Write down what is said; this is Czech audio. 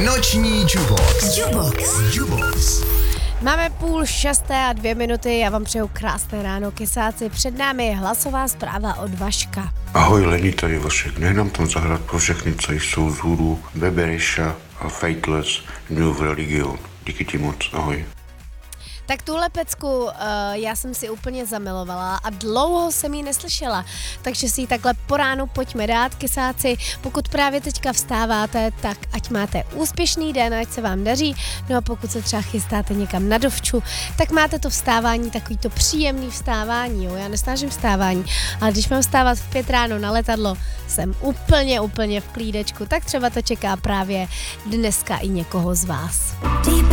Noční Jubox. Jubox. Máme 5:06 já vám přeju krásné ráno, kysáci. Před námi je hlasová zpráva od Vaška. Ahoj, Lení, tady Vašek. Nech nám tam zahrát pro všechny, co jsou z hůru, Bebereša a Faithless New Religion. Díky ti moc, ahoj. Tak tuhle pecku já jsem si úplně zamilovala a dlouho jsem ji neslyšela, takže si ji takhle po ránu pojďme dát, kysáci. Pokud právě teďka vstáváte, tak ať máte úspěšný den, ať se vám daří, no a pokud se třeba chystáte někam na dovču, tak máte to vstávání, takový to příjemný vstávání, jo. Já nesnáším vstávání, ale když mám vstávat v 5 ráno na letadlo, jsem úplně v klídečku, tak třeba to čeká právě dneska i někoho z vás.